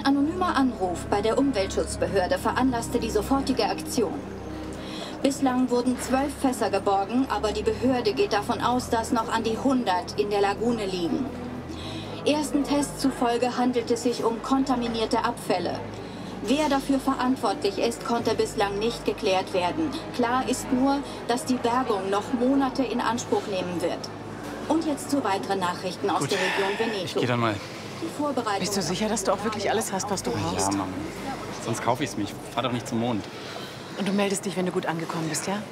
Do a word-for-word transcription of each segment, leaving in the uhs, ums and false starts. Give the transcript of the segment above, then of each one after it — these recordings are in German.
Ein anonymer Anruf bei der Umweltschutzbehörde veranlasste die sofortige Aktion. Bislang wurden zwölf Fässer geborgen, aber die Behörde geht davon aus, dass noch an die hundert in der Lagune liegen. Ersten Tests zufolge handelt es sich um kontaminierte Abfälle. Wer dafür verantwortlich ist, konnte bislang nicht geklärt werden. Klar ist nur, dass die Bergung noch Monate in Anspruch nehmen wird. Und jetzt zu weiteren Nachrichten aus Gut. der Region Veneto. Ich geh dann mal. Die Vorbereitung. Bist du sicher, dass du auch wirklich alles hast, was du brauchst? Ja, Mama. Sonst kaufe ich es mir. Ich fahr doch nicht zum Mond. Und du meldest dich, wenn du gut angekommen bist, ja?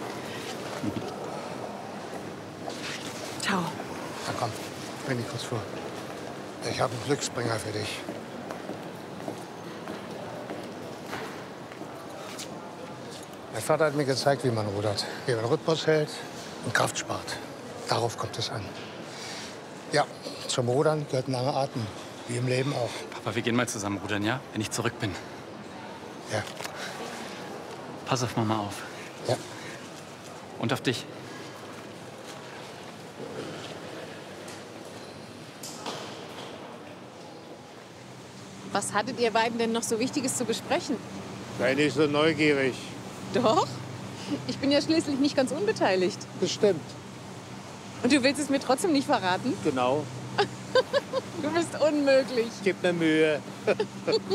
Ciao. Na komm, bring dich kurz vor. Ich habe einen Glücksbringer für dich. Mein Vater hat mir gezeigt, wie man rudert. Wie man Rhythmus hält und Kraft spart. Darauf kommt es an. Ja, zum Rudern gehört ein langer Atem. Wie im Leben auch. Papa, wir gehen mal zusammen rudern, ja? Wenn ich zurück bin. Ja. Pass auf Mama auf. Ja. Und auf dich. Was hattet ihr beiden denn noch so Wichtiges zu besprechen? Sei nicht so neugierig. Doch. Ich bin ja schließlich nicht ganz unbeteiligt. Bestimmt. Und du willst es mir trotzdem nicht verraten? Genau. Du bist unmöglich. Gib mir Mühe.